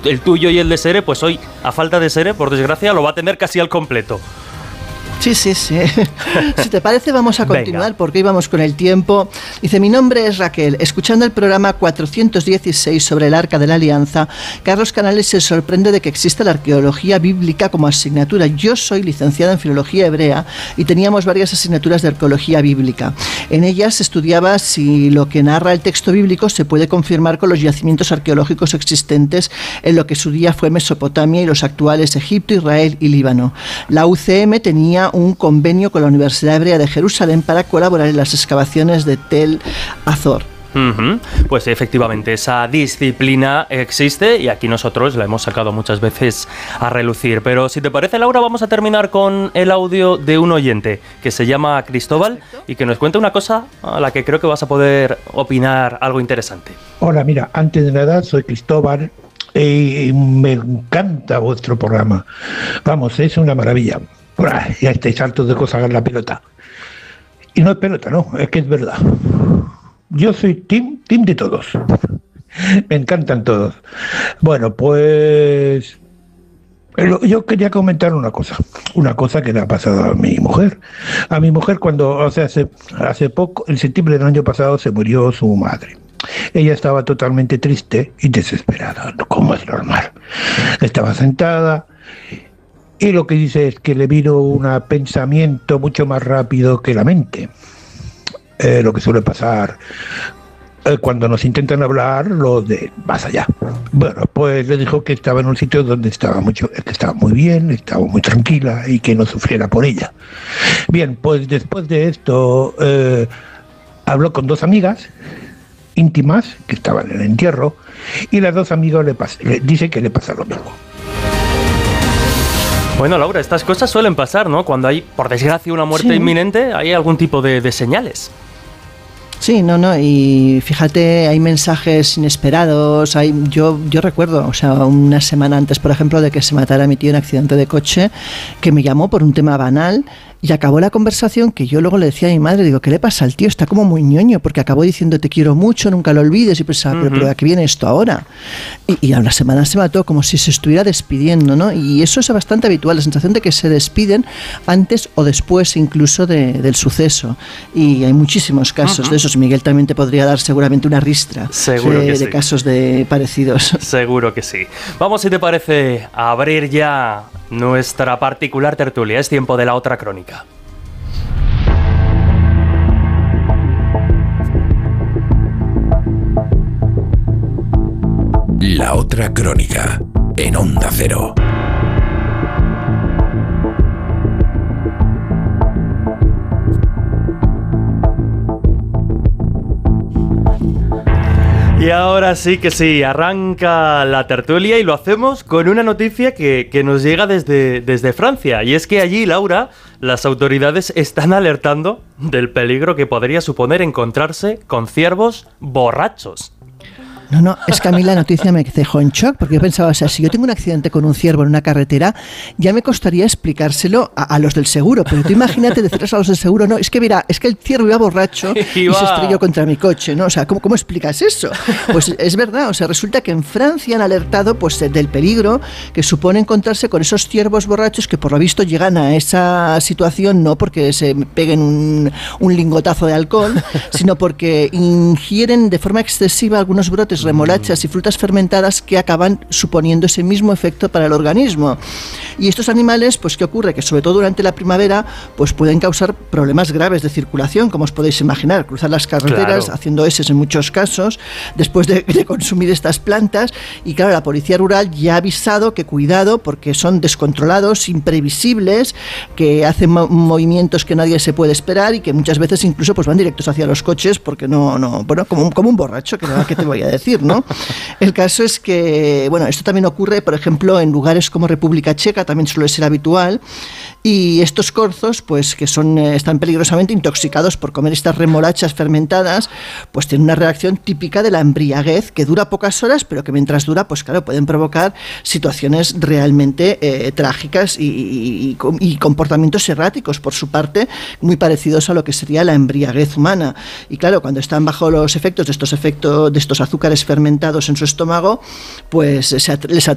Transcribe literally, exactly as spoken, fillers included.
el tuyo y el de Sere, pues hoy, a falta de Sere, por desgracia, lo va a tener casi al completo. Sí, sí, sí. Si te parece, vamos a continuar. Venga. Porque íbamos con el tiempo. Dice, mi nombre es Raquel. Escuchando el programa cuatrocientos dieciséis sobre el Arca de la Alianza, Carlos Canales se sorprende de que exista la arqueología bíblica como asignatura. Yo soy licenciada en filología hebrea y teníamos varias asignaturas de arqueología bíblica. En ellas se estudiaba si lo que narra el texto bíblico se puede confirmar con los yacimientos arqueológicos existentes en lo que su día fue Mesopotamia y los actuales Egipto, Israel y Líbano. La U C M tenía un convenio con la Universidad Hebrea de Jerusalén para colaborar en las excavaciones de Tel Azor. Uh-huh. Pues efectivamente, esa disciplina existe y aquí nosotros la hemos sacado muchas veces a relucir. Pero si te parece, Laura, vamos a terminar con el audio de un oyente que se llama Cristóbal. Perfecto. Y que nos cuenta una cosa a la que creo que vas a poder opinar algo interesante. Hola, mira, antes de nada, soy Cristóbal y me encanta vuestro programa. Vamos, es una maravilla. Ya estáis hartos de cosas en la pelota. Y no es pelota, no, es que es verdad. Yo soy team, team de todos. Me encantan todos. Bueno, pues yo quería comentar una cosa. Una cosa que le ha pasado a mi mujer. A mi mujer cuando, o sea, hace, hace poco, en septiembre del año pasado, se murió su madre. Ella estaba totalmente triste y desesperada, como es normal. Estaba sentada y lo que dice es que le vino un pensamiento mucho más rápido que la mente. Eh, lo que suele pasar eh, cuando nos intentan hablar lo de más allá. Bueno, pues le dijo que estaba en un sitio donde estaba mucho, que estaba muy bien, estaba muy tranquila y que no sufriera por ella. Bien, pues después de esto eh, habló con dos amigas íntimas que estaban en el entierro y las dos amigas le, pas- le dicen que le pasa lo mismo. Bueno, Laura, estas cosas suelen pasar, ¿no? Cuando hay, por desgracia, una muerte sí. inminente, hay algún tipo de, de señales. Sí, no, no, y fíjate, hay mensajes inesperados, hay, yo, yo recuerdo, o sea, una semana antes, por ejemplo, de que se matara mi tío en accidente de coche, que me llamó por un tema banal y acabó la conversación que yo luego le decía a mi madre, digo, ¿qué le pasa al tío? Está como muy ñoño, porque acabó diciendo te quiero mucho, nunca lo olvides, y pensaba, uh-huh. pero, pero ¿a qué viene esto ahora? Y, y a una semana se mató como si se estuviera despidiendo, ¿no? Y eso es bastante habitual, la sensación de que se despiden antes o después incluso de, del suceso, y hay muchísimos casos uh-huh. de esos. Miguel también te podría dar seguramente una ristra Seguro de, que de sí. casos de parecidos. Seguro que sí. Vamos, si te parece, a abrir ya nuestra particular tertulia. Es tiempo de la otra crónica. La otra crónica, en Onda Cero. Y ahora sí que sí, arranca la tertulia y lo hacemos con una noticia que, que nos llega desde, desde Francia. Y es que allí, Laura, las autoridades están alertando del peligro que podría suponer encontrarse con ciervos borrachos. No, no, es que a mí la noticia me dejó en shock, porque yo pensaba, o sea, si yo tengo un accidente con un ciervo en una carretera, ya me costaría explicárselo a, a los del seguro, pero tú imagínate decirles a los del seguro, no, es que mira, es que el ciervo iba borracho y, y se estrelló contra mi coche, ¿no? O sea, ¿cómo, cómo explicas eso? Pues es verdad, o sea, resulta que en Francia han alertado pues del peligro que supone encontrarse con esos ciervos borrachos que por lo visto llegan a esa situación no porque se peguen un, un lingotazo de alcohol, sino porque ingieren de forma excesiva algunos brotes, remolachas y frutas fermentadas que acaban suponiendo ese mismo efecto para el organismo. Y estos animales, pues ¿qué ocurre? Que sobre todo durante la primavera, pues pueden causar problemas graves de circulación, como os podéis imaginar, cruzar las carreteras, claro, haciendo eses en muchos casos, después de, de consumir estas plantas. Y claro, la policía rural ya ha avisado que cuidado, porque son descontrolados, imprevisibles, que hacen mo- movimientos que nadie se puede esperar y que muchas veces incluso pues van directos hacia los coches, porque no, no, bueno, como un, como un borracho, que, que te voy a decir, ¿no? El caso es que, bueno, esto también ocurre, por ejemplo, en lugares como República Checa, también suele ser habitual, y estos corzos, pues que son, eh, están peligrosamente intoxicados por comer estas remolachas fermentadas, pues tienen una reacción típica de la embriaguez, que dura pocas horas, pero que mientras dura, pues claro, pueden provocar situaciones realmente eh, trágicas y, y, y, y comportamientos erráticos, por su parte, muy parecidos a lo que sería la embriaguez humana. Y claro, cuando están bajo los efectos de estos efectos, de estos azúcares fermentados en su estómago, pues se at- les